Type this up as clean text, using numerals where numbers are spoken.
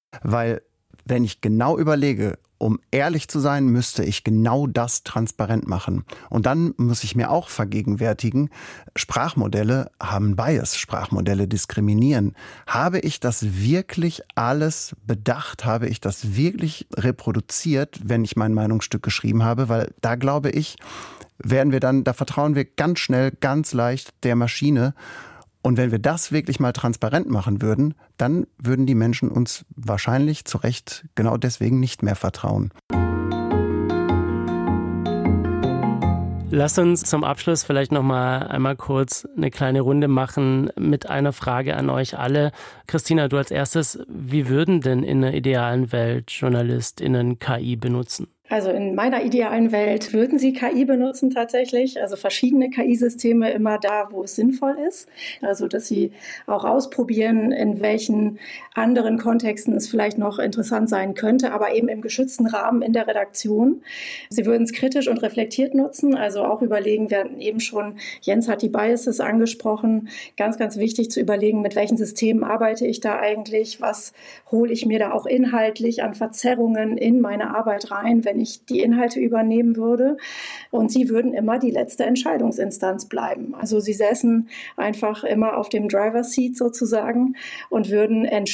Weil wenn ich genau überlege, um ehrlich zu sein, müsste ich genau das transparent machen. Und dann muss ich mir auch vergegenwärtigen, Sprachmodelle haben Bias, Sprachmodelle diskriminieren. Habe ich das wirklich alles bedacht? Habe ich das wirklich reproduziert, wenn ich mein Meinungsstück geschrieben habe? Weil da glaube ich, da vertrauen wir ganz schnell, ganz leicht der Maschine. Und wenn wir das wirklich mal transparent machen würden, dann würden die Menschen uns wahrscheinlich zu Recht genau deswegen nicht mehr vertrauen. Lasst uns zum Abschluss vielleicht noch mal einmal kurz eine kleine Runde machen mit einer Frage an euch alle. Christina, du als erstes, wie würden denn in einer idealen Welt JournalistInnen KI benutzen? Also in meiner idealen Welt würden Sie KI benutzen tatsächlich, also verschiedene KI-Systeme immer da, wo es sinnvoll ist. Also dass Sie auch ausprobieren, in welchen anderen Kontexten es vielleicht noch interessant sein könnte, aber eben im geschützten Rahmen in der Redaktion. Sie würden es kritisch und reflektiert nutzen, also auch überlegen, wir hatten eben schon, Jens hat die Biases angesprochen, ganz, ganz wichtig zu überlegen, mit welchen Systemen arbeite ich da eigentlich, was hole ich mir da auch inhaltlich an Verzerrungen in meine Arbeit rein, wenn ich die Inhalte übernehmen würde. Und sie würden immer die letzte Entscheidungsinstanz bleiben. Also sie säßen einfach immer auf dem Driver's Seat sozusagen und würden entscheiden,